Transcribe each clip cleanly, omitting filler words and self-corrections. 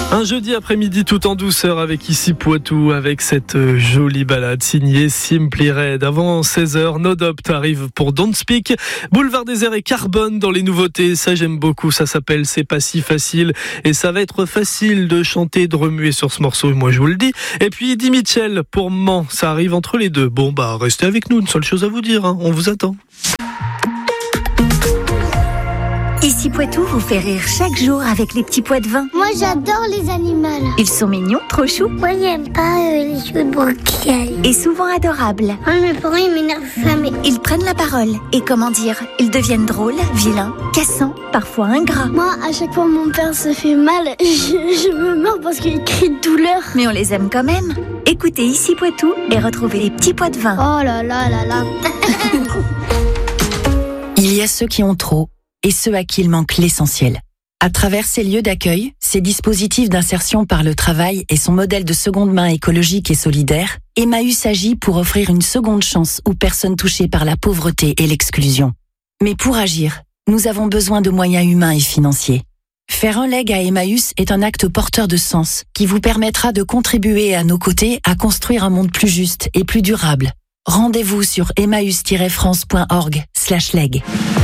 Un jeudi après-midi tout en douceur avec ici Poitou, avec cette jolie balade signée Simply Red. Avant 16h, No Doubt arrive pour Don't Speak. Boulevard Désert et Carbone dans les nouveautés, ça j'aime beaucoup, ça s'appelle C'est pas si facile. Et ça va être facile de chanter, de remuer sur ce morceau, moi je vous le dis. Et puis Eddie Mitchell pour Mans, ça arrive entre les deux. Bon bah restez avec nous, une seule chose à vous dire, on vous attend. Ici Poitou vous fait rire chaque jour avec les petits pois de vin. Moi j'adore les animaux. Ils sont mignons, trop choux. Moi j'aime pas les jeux de broquial. Et souvent adorables. Oh, mes parents ils m'énervent jamais. Ils prennent la parole. Et comment dire, ils deviennent drôles, vilains, cassants, parfois ingrats. Moi à chaque fois mon père se fait mal, je me mords parce qu'il crie de douleur. Mais on les aime quand même. Écoutez Ici Poitou et retrouvez les petits pois de vin. Oh là là là là. Il y a ceux qui ont trop et ceux à qui il manque l'essentiel. À travers ces lieux d'accueil, ces dispositifs d'insertion par le travail et son modèle de seconde main écologique et solidaire, Emmaüs agit pour offrir une seconde chance aux personnes touchées par la pauvreté et l'exclusion. Mais pour agir, nous avons besoin de moyens humains et financiers. Faire un leg à Emmaüs est un acte porteur de sens qui vous permettra de contribuer à nos côtés à construire un monde plus juste et plus durable. Rendez-vous sur emmaüs-france.org/leg.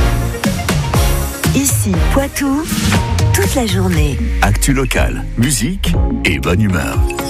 Ici Poitou, toute la journée. Actu locale, musique et bonne humeur.